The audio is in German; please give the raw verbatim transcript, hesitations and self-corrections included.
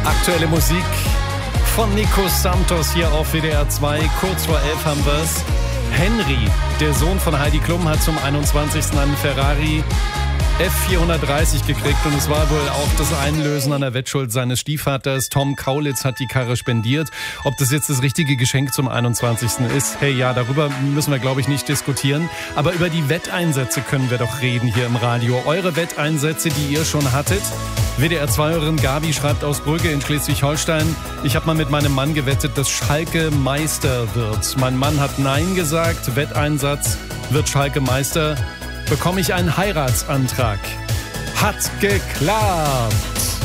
Aktuelle Musik von Nico Santos hier auf W D R zwei. Kurz vor elf haben wir's. Henry, der Sohn von Heidi Klum, hat zum einundzwanzigsten einen Ferrari F vierhundertdreißig gekriegt und es war wohl auch das Einlösen an der Wettschuld seines Stiefvaters. Tom Kaulitz hat die Karre spendiert. Ob das jetzt das richtige Geschenk zum einundzwanzigsten ist, hey ja, darüber müssen wir glaube ich nicht diskutieren. Aber über die Wetteinsätze können wir doch reden hier im Radio. Eure Wetteinsätze, die ihr schon hattet. W D R zwei-Hörerin Gabi schreibt aus Brügge in Schleswig-Holstein: Ich habe mal mit meinem Mann gewettet, dass Schalke Meister wird. Mein Mann hat Nein gesagt. Wetteinsatz: wird Schalke Meister, bekomme ich einen Heiratsantrag. Hat geklappt!